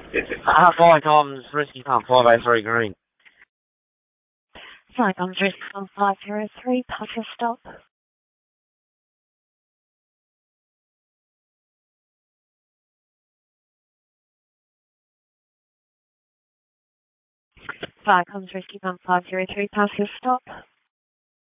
Hi, Tom's Risky Pump 503 Green. Saigon's Risky Pump 503, pass your stop. Saigon's Risky Pump 503, pass your stop.